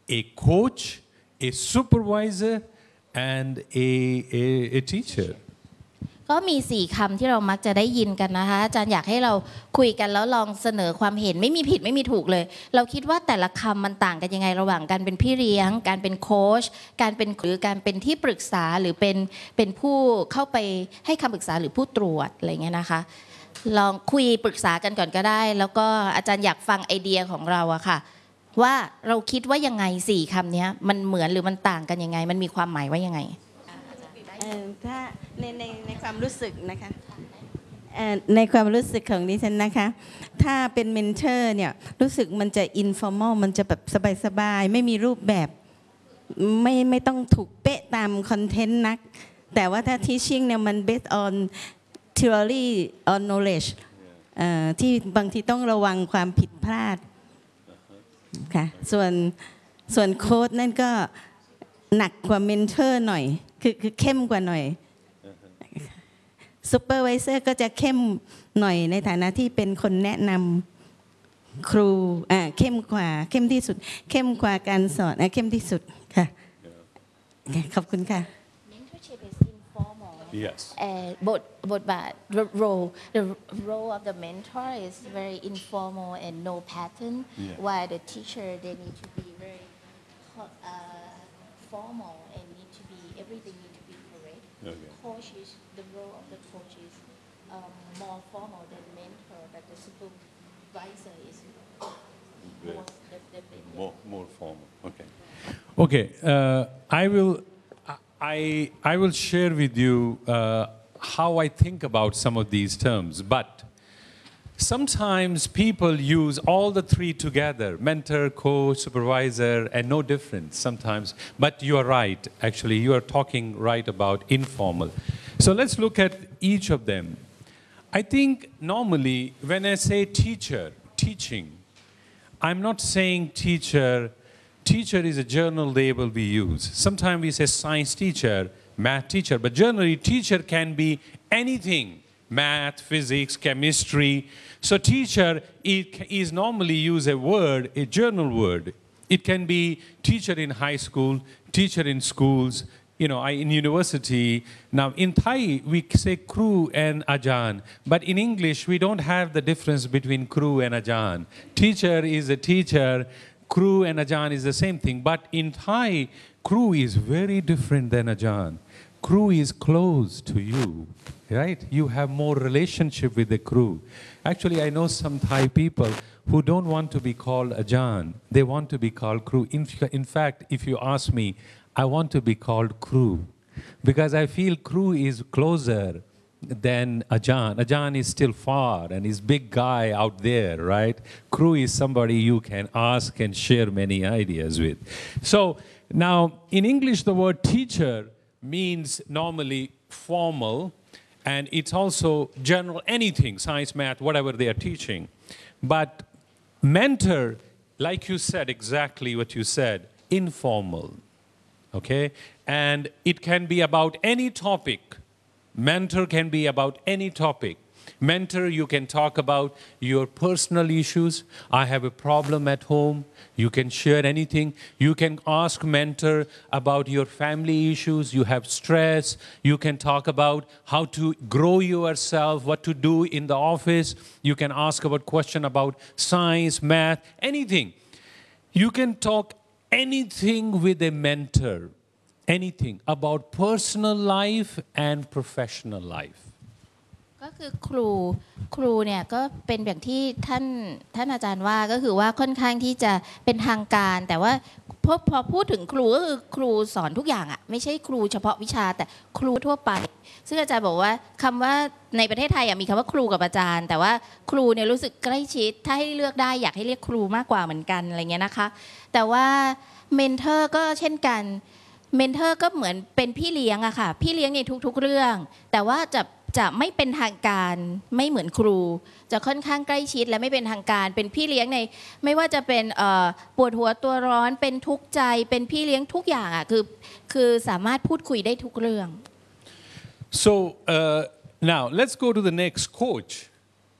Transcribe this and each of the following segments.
a coach, a supervisor, and a teacher. ก็มี4คำที่เรามักจะได้ยินกันนะคะอาจารย์อยากให้เราคุยกันแล้วลองเสนอความเห็นไม่มีผิดไม่มีถูกเลยเราคิดว่าแต่ละคำมันต่างกันยังไงระหว่างการเป็นพี่เลี้ยงการเป็นโค้ชการเป็นหรือการเป็นที่ปรึกษาหรือเป็นผู้เข้าไปให้คำปรึกษาหรือผู้ตรวจอะไรเงี้ยนะคะลองคุยปรึกษากันก่อนก็ได้แล้วก็อาจารย์อยากฟังไอเดียของเราอะค่ะว่าเราคิดว่ายังไง4คำนี้มันเหมือนหรือมันต่างกันยังไงมันมีความหมายว่ายังไงถ้าในความรู้สึกนะคะในความรู้สึกของดิฉันนะคะถ้าเป็นเมนเทอร์เนี่ยรู้สึกมันจะอินฟอร์มอลมันจะแบบสบายๆไม่มีรูปแบบไม่ต้องถูกเป๊ะตามคอนเทนต์นักแต่ว่าถ้า teaching เนี่ยมัน based on theory on knowledge ที่บางทีต้องระวังความผิดพลาดค่ะส่วนโค้ดนั่นก็หนักกว่าเมนเทอร์หน่อยคือเข้มกว่าหน่อยซูเปอร์ไวเซอร์ก็จะเข้มหน่อยในฐานะที่เป็นคนแนะนำครูเข้มที่สุดเข้มกว่าการสอนเข้มที่สุดค่ะขอบคุณค่ะ Mentorship is informal Yes. But the role of the mentor is very informal and no pattern while the teacher they need to be very formal and need to be everything need to be correct. Coach is the role of the coach is more formal than mentor, but the supervisor is more formal. Okay. I will share with you how I think about some of these terms, but sometimes people use all the three together, mentor, coach, supervisor, and no difference sometimes. But you are right, actually, you are talking right about informal. So let's look at each of them. I think normally when I say teacher, teaching, I'm not saying teacher. Teacher is a general label we use. Sometimes we say science teacher, math teacher, but generally teacher can be anything. Math, physics, chemistry. So teacher is normally use a word, a general word. It can be teacher in high school, teacher in schools, in university. Now in Thai, we say Kru and Ajan, but in English, we don't have the difference between Kru and Ajan. Teacher is a teacher, Kru and Ajan is the same thing, but in Thai, Kru is very different than Ajan. Kru is close to you, right? You have more relationship with the Kru. Actually, I know some Thai people who don't want to be called Ajan. They want to be called Kru. In fact, if you ask me, I want to be called Kru because I feel Kru is closer than Ajan. Ajan is still far and is big guy out there, right? Kru is somebody you can ask and share many ideas with. So now in English, the word teacher means normally formal, and it's also general, anything, science, math, whatever they are teaching. But mentor, like you said, exactly what you said, informal, okay? And it can be about any topic. Mentor can be about any topic. Mentor, you can talk about your personal issues. I have a problem at home. You can share anything. You can ask mentor about your family issues. You have stress. You can talk about how to grow yourself, what to do in the office. You can ask about question about science, math, anything. You can talk anything with a mentor, anything about personal life and professional life. ก็คือครูเนี่ยก็เป็นอย่างที่ท่านอาจารย์ว่าก็คือว่าค่อนข้างที่จะเป็นทางการแต่ว่าพอพูดถึงครูก็คือครูสอนทุกอย่างอ่ะไม่ใช่ครูเฉพาะวิชาแต่ครูทั่วไปซึ่งอาจารย์บอกว่าคำว่าในประเทศไทยมีคำว่าครูกับอาจารย์แต่ว่าครูเนี่ยรู้สึกใกล้ชิดถ้าให้เลือกได้อยากให้เรียกครูมากกว่าเหมือนกันอะไรเงี้ยนะคะแต่ว่าเมนเทอร์ก็เช่นกันเมนเทอร์ก็เหมือนเป็นพี่เลี้ยงอะค่ะพี่เลี้ยงในทุกๆเรื่องแต่ว่าจะไม่เป็นทางการไม่เหมือนครูจะค่อนข้างใกล้ชิดและไม่เป็นทางการเป็นพี่เลี้ยงในไม่ว่าจะเป็นปวดหัวตัวร้อนเป็นทุกข์ใจเป็นพี่เลี้ยงทุกอย่างอ่ะคือสามารถพูดคุยได้ทุกเรื่อง So now let's go to the next coach.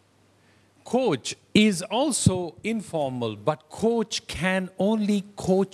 Coach is also informal, but coach can only coach